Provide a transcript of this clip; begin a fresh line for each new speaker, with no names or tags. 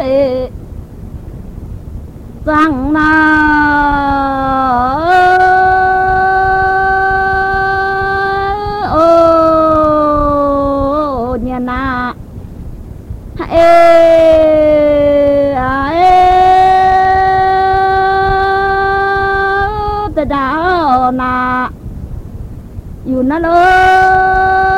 rằng na ô nhà na ta đã na yêu na lo